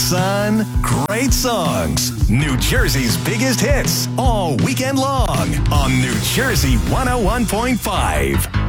son. Great songs. New Jersey's biggest hits all weekend long on New Jersey 101.5.